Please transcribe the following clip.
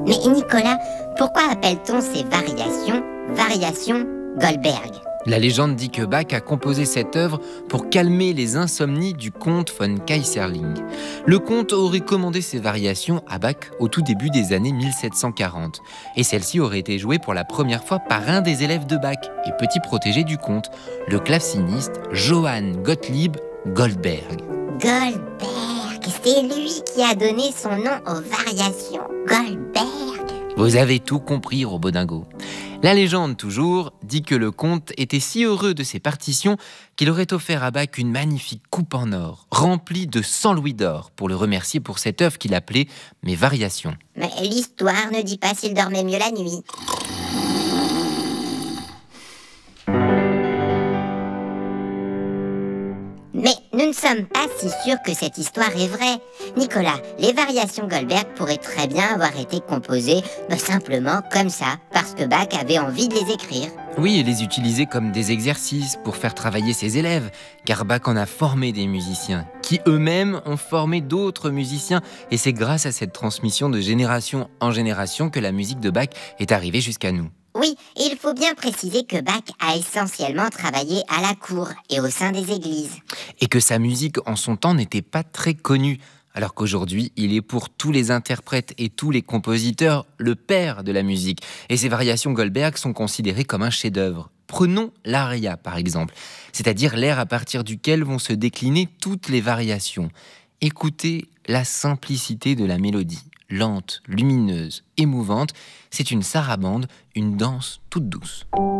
Mais Nicolas, pourquoi appelle-t-on ces variations Goldberg ? La légende dit que Bach a composé cette œuvre pour calmer les insomnies du comte von Keyserling. Le comte aurait commandé ces variations à Bach au tout début des années 1740. Et celles-ci auraient été jouées pour la première fois par un des élèves de Bach et petit protégé du comte, le claveciniste Johann Gottlieb Goldberg. Goldberg, c'est lui qui a donné son nom aux variations Goldberg. Vous avez tout compris, Robot Dingo. La légende, toujours, dit que le comte était si heureux de ses partitions qu'il aurait offert à Bach une magnifique coupe en or, remplie de 100 louis d'or, pour le remercier pour cette œuvre qu'il appelait « Mes variations ». Mais l'histoire ne dit pas s'il dormait mieux la nuit. Mais nous ne sommes pas si sûrs que cette histoire est vraie. Nicolas, les variations Goldberg pourraient très bien avoir été composées simplement comme ça, parce que Bach avait envie de les écrire. Oui, et les utiliser comme des exercices pour faire travailler ses élèves, car Bach en a formé des musiciens, qui eux-mêmes ont formé d'autres musiciens, et c'est grâce à cette transmission de génération en génération que la musique de Bach est arrivée jusqu'à nous. Oui, et il faut bien préciser que Bach a essentiellement travaillé à la cour et au sein des églises. Et que sa musique en son temps n'était pas très connue, alors qu'aujourd'hui, il est pour tous les interprètes et tous les compositeurs le père de la musique. Et ses variations Goldberg sont considérées comme un chef-d'œuvre. Prenons l'aria, par exemple, c'est-à-dire l'air à partir duquel vont se décliner toutes les variations. Écoutez la simplicité de la mélodie. Lente, lumineuse, émouvante, c'est une sarabande, une danse toute douce.